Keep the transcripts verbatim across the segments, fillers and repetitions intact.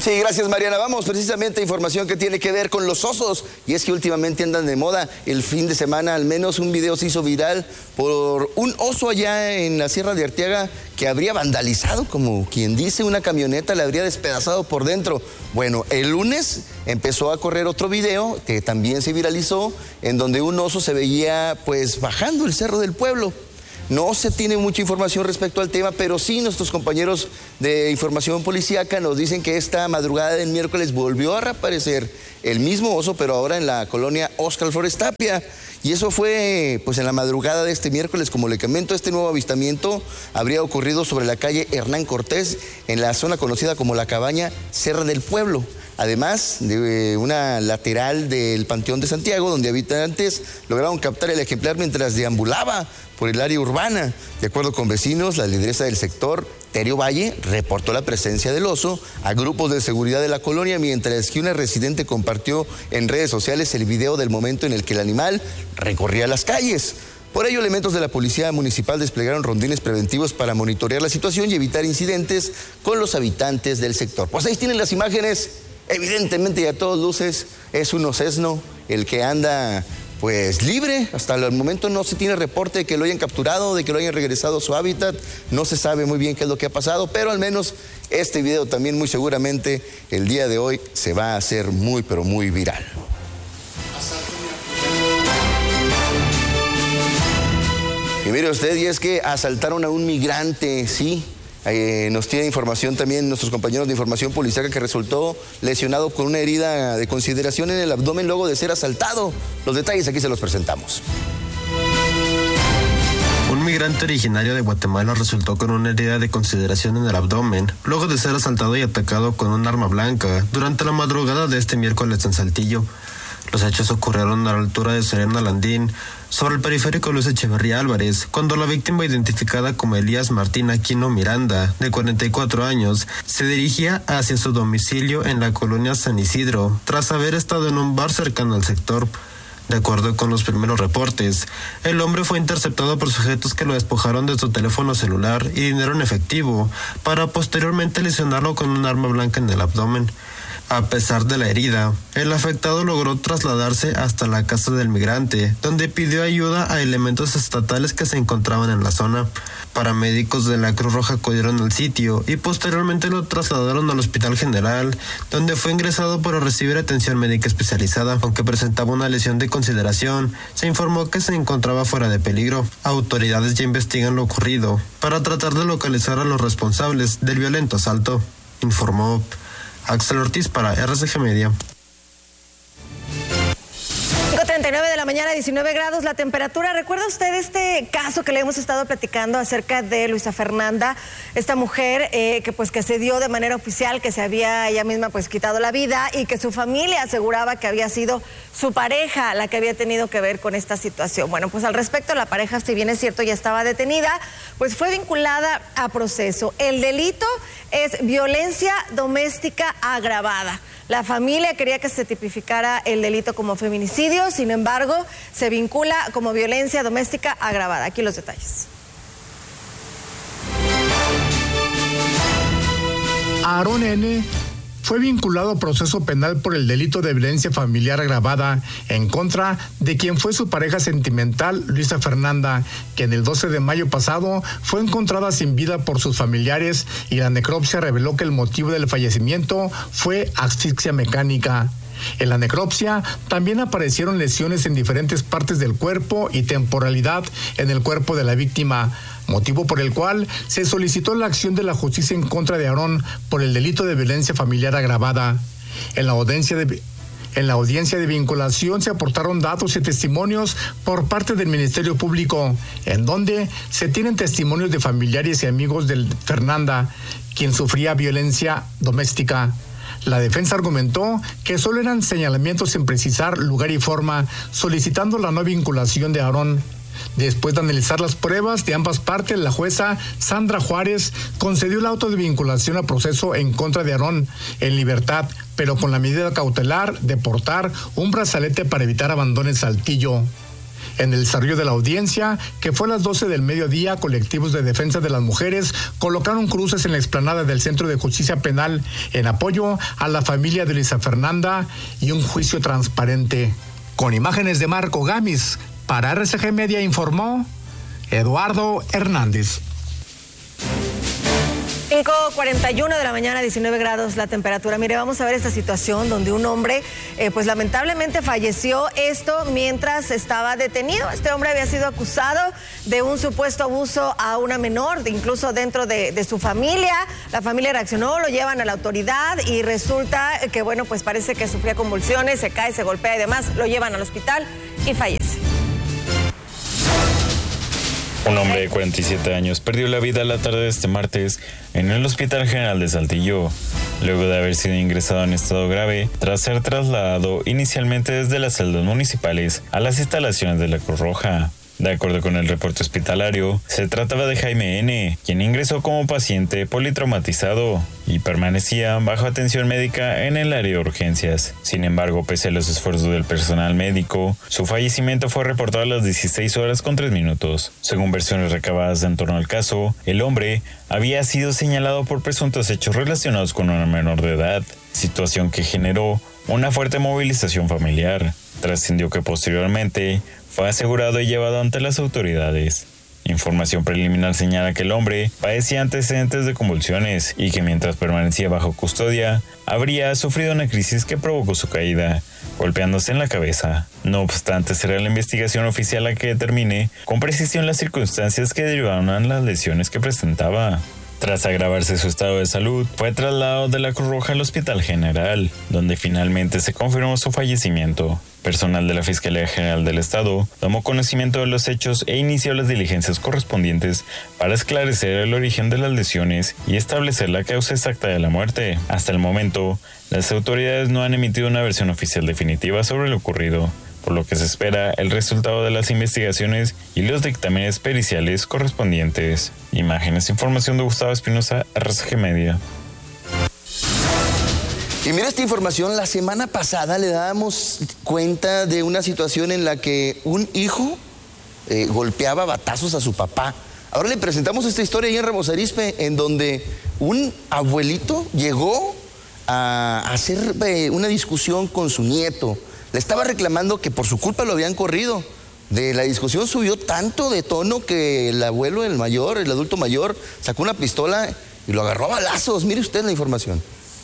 Sí, gracias, Mariana. Vamos precisamente a información que tiene que ver con los osos. Y es que últimamente andan de moda. El fin de semana al menos un video se hizo viral por un oso allá en la Sierra de Arteaga que habría vandalizado, como quien dice, una camioneta, le habría despedazado por dentro. Bueno, el lunes empezó a correr otro video que también se viralizó, en donde un oso se veía pues bajando el Cerro del Pueblo. No se tiene mucha información respecto al tema, pero sí nuestros compañeros de información policíaca nos dicen que esta madrugada del miércoles volvió a reaparecer el mismo oso, pero ahora en la colonia Óscar Flores Tapia. Y eso fue pues en la madrugada de este miércoles. Como le comento, este nuevo avistamiento habría ocurrido sobre la calle Hernán Cortés, en la zona conocida como la Cabaña Cerro del Pueblo. Además de una lateral del Panteón de Santiago, donde habitantes lograron captar el ejemplar mientras deambulaba por el área urbana. De acuerdo con vecinos, la lideresa del sector, Terio Valle, reportó la presencia del oso a grupos de seguridad de la colonia, mientras que una residente compartió en redes sociales el video del momento en el que el animal recorría las calles. Por ello, elementos de la Policía Municipal desplegaron rondines preventivos para monitorear la situación y evitar incidentes con los habitantes del sector. Pues ahí tienen las imágenes. Evidentemente y a todas luces es un osesno el que anda pues libre. Hasta el momento no se tiene reporte de que lo hayan capturado, de que lo hayan regresado a su hábitat. No se sabe muy bien qué es lo que ha pasado, pero al menos este video también muy seguramente el día de hoy se va a hacer muy pero muy viral. Y mire usted, y es que asaltaron a un migrante, sí. Eh, nos tiene información también nuestros compañeros de información policiaca que resultó lesionado con una herida de consideración en el abdomen luego de ser asaltado. Los detalles aquí se los presentamos. Un migrante originario de Guatemala resultó con una herida de consideración en el abdomen luego de ser asaltado y atacado con un arma blanca durante la madrugada de este miércoles en Saltillo. Los hechos ocurrieron a la altura de Serena Landín, sobre el periférico Luis Echeverría Álvarez, cuando la víctima, identificada como Elías Martín Aquino Miranda, de cuarenta y cuatro años, se dirigía hacia su domicilio en la colonia San Isidro, tras haber estado en un bar cercano al sector. De acuerdo con los primeros reportes, el hombre fue interceptado por sujetos que lo despojaron de su teléfono celular y dinero en efectivo, para posteriormente lesionarlo con un arma blanca en el abdomen. A pesar de la herida, el afectado logró trasladarse hasta la casa del migrante, donde pidió ayuda a elementos estatales que se encontraban en la zona. Paramédicos de la Cruz Roja acudieron al sitio y posteriormente lo trasladaron al Hospital General, donde fue ingresado para recibir atención médica especializada. Aunque presentaba una lesión de consideración, se informó que se encontraba fuera de peligro. Autoridades ya investigan lo ocurrido para tratar de localizar a los responsables del violento asalto, informó Axel Ortiz para R C G Media. cinco treinta y nueve de la mañana, diecinueve grados la temperatura. ¿Recuerda usted este caso que le hemos estado platicando acerca de Luisa Fernanda, esta mujer eh, que pues que se dio de manera oficial que se había ella misma pues quitado la vida y que su familia aseguraba que había sido su pareja la que había tenido que ver con esta situación? Bueno, pues al respecto, la pareja, si bien es cierto ya estaba detenida, pues fue vinculada a proceso. El delito es violencia doméstica agravada. La familia quería que se tipificara el delito como feminicidio, sin embargo, se vincula como violencia doméstica agravada. Aquí los detalles. Aarón N. fue vinculado a proceso penal por el delito de violencia familiar agravada en contra de quien fue su pareja sentimental, Luisa Fernanda, que en el doce de mayo pasado fue encontrada sin vida por sus familiares y la necropsia reveló que el motivo del fallecimiento fue asfixia mecánica. En la necropsia también aparecieron lesiones en diferentes partes del cuerpo y temporalidad en el cuerpo de la víctima, motivo por el cual se solicitó la acción de la justicia en contra de Aarón por el delito de violencia familiar agravada. En la audiencia de En la audiencia de vinculación se aportaron datos y testimonios por parte del Ministerio Público, en donde se tienen testimonios de familiares y amigos de Fernanda, quien sufría violencia doméstica. La defensa argumentó que solo eran señalamientos sin precisar lugar y forma, solicitando la no vinculación de Aarón. Después de analizar las pruebas de ambas partes, la jueza Sandra Juárez concedió el auto de vinculación a proceso en contra de Aarón en libertad, pero con la medida cautelar de portar un brazalete para evitar abandono en Saltillo. En el desarrollo de la audiencia, que fue a las doce del mediodía, colectivos de defensa de las mujeres colocaron cruces en la explanada del Centro de Justicia Penal en apoyo a la familia de Luisa Fernanda y un juicio transparente. Con imágenes de Marco Gamis, para R C G Media informó Eduardo Hernández. cinco cuarenta y uno de la mañana, diecinueve grados la temperatura. Mire, vamos a ver esta situación donde un hombre, eh, pues lamentablemente falleció, esto mientras estaba detenido. Este hombre había sido acusado de un supuesto abuso a una menor, de incluso dentro de, de su familia. La familia reaccionó, lo llevan a la autoridad y resulta que, bueno, pues parece que sufría convulsiones, se cae, se golpea y demás. Lo llevan al hospital y fallece. Un hombre de cuarenta y siete años perdió la vida la tarde de este martes en el Hospital General de Saltillo, luego de haber sido ingresado en estado grave tras ser trasladado inicialmente desde las celdas municipales a las instalaciones de la Cruz Roja. De acuerdo con el reporte hospitalario, se trataba de Jaime N., quien ingresó como paciente politraumatizado y permanecía bajo atención médica en el área de urgencias. Sin embargo, pese a los esfuerzos del personal médico, su fallecimiento fue reportado a las dieciséis horas con tres minutos. Según versiones recabadas en torno al caso, el hombre había sido señalado por presuntos hechos relacionados con una menor de edad, situación que generó una fuerte movilización familiar. Trascendió que posteriormente fue asegurado y llevado ante las autoridades. Información preliminar señala que el hombre padecía antecedentes de convulsiones y que mientras permanecía bajo custodia, habría sufrido una crisis que provocó su caída, golpeándose en la cabeza. No obstante, será la investigación oficial la que determine con precisión las circunstancias que derivaron a las lesiones que presentaba. Tras agravarse su estado de salud, fue trasladado de la Cruz Roja al Hospital General, donde finalmente se confirmó su fallecimiento. Personal de la Fiscalía General del Estado tomó conocimiento de los hechos e inició las diligencias correspondientes para esclarecer el origen de las lesiones y establecer la causa exacta de la muerte. Hasta el momento, las autoridades no han emitido una versión oficial definitiva sobre lo ocurrido, por lo que se espera el resultado de las investigaciones y los dictámenes periciales correspondientes. Imágenes e información de Gustavo Espinosa, R C G Media. Y mira esta información, la semana pasada le dábamos cuenta de una situación en la que un hijo eh, golpeaba a batazos a su papá. Ahora le presentamos esta historia ahí en Ramos Arizpe, en donde un abuelito llegó a hacer eh, una discusión con su nieto. Le estaba reclamando que por su culpa lo habían corrido. De la discusión subió tanto de tono que el abuelo, el mayor, el adulto mayor, sacó una pistola y lo agarró a balazos. Mire usted la información.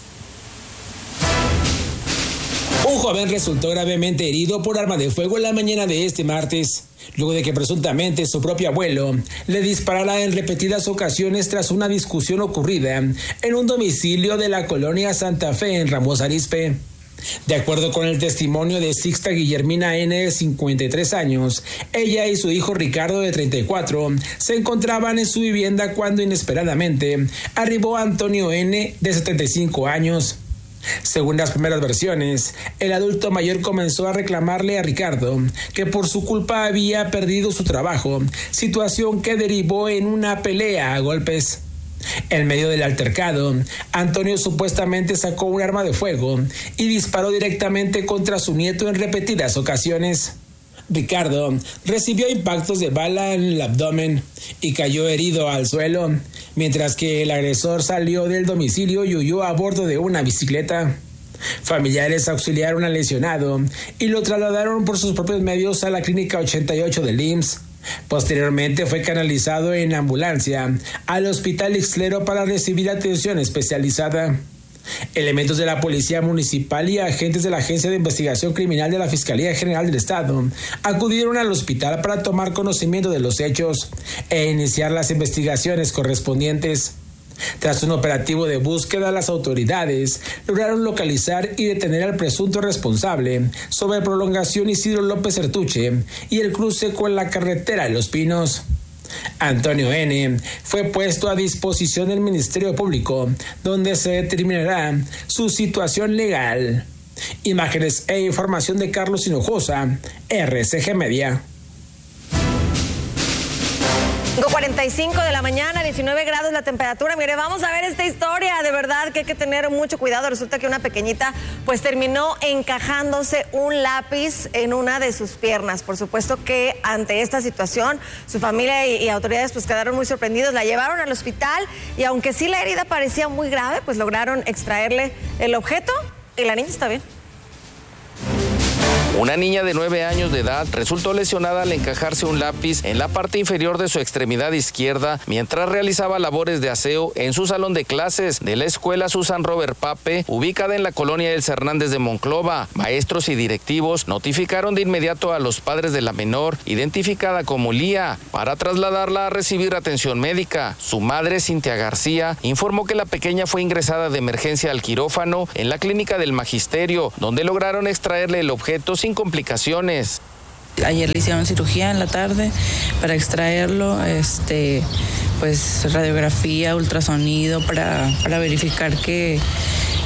Un joven resultó gravemente herido por arma de fuego en la mañana de este martes, luego de que presuntamente su propio abuelo le disparara en repetidas ocasiones tras una discusión ocurrida en un domicilio de la colonia Santa Fe en Ramos Arizpe. De acuerdo con el testimonio de Sixta Guillermina N., de cincuenta y tres años, ella y su hijo Ricardo, de treinta y cuatro, se encontraban en su vivienda cuando inesperadamente arribó Antonio N., de setenta y cinco años. Según las primeras versiones, el adulto mayor comenzó a reclamarle a Ricardo que por su culpa había perdido su trabajo, situación que derivó en una pelea a golpes. En medio del altercado, Antonio supuestamente sacó un arma de fuego y disparó directamente contra su nieto en repetidas ocasiones. Ricardo recibió impactos de bala en el abdomen y cayó herido al suelo, mientras que el agresor salió del domicilio y huyó a bordo de una bicicleta. Familiares auxiliaron al lesionado y lo trasladaron por sus propios medios a la clínica ochenta y ocho del I M S S. Posteriormente fue canalizado en ambulancia al Hospital Ixtlero para recibir atención especializada. Elementos de la Policía Municipal y agentes de la Agencia de Investigación Criminal de la Fiscalía General del Estado acudieron al hospital para tomar conocimiento de los hechos e iniciar las investigaciones correspondientes. Tras un operativo de búsqueda, las autoridades lograron localizar y detener al presunto responsable sobre prolongación Isidro López Ertuche y el cruce con la carretera de Los Pinos. Antonio N. fue puesto a disposición del Ministerio Público, donde se determinará su situación legal. Imágenes e información de Carlos Hinojosa, R C G Media. cinco cuarenta y cinco de la mañana, diecinueve grados la temperatura. Mire, vamos a ver esta historia, de verdad que hay que tener mucho cuidado. Resulta que una pequeñita pues terminó encajándose un lápiz en una de sus piernas. Por supuesto que ante esta situación su familia y, y autoridades pues quedaron muy sorprendidos. La llevaron al hospital y aunque sí la herida parecía muy grave, pues lograron extraerle el objeto y la niña está bien. Una niña de nueve años de edad resultó lesionada al encajarse un lápiz en la parte inferior de su extremidad izquierda mientras realizaba labores de aseo en su salón de clases de la escuela Susan Robert Pape, ubicada en la colonia Elsa Hernández de Monclova. Maestros y directivos notificaron de inmediato a los padres de la menor, identificada como Lía, para trasladarla a recibir atención médica. Su madre, Cintia García, informó que la pequeña fue ingresada de emergencia al quirófano en la clínica del Magisterio, donde lograron extraerle el objeto sin complicaciones. Ayer le hicieron cirugía en la tarde para extraerlo, este, pues radiografía, ultrasonido para, para verificar que,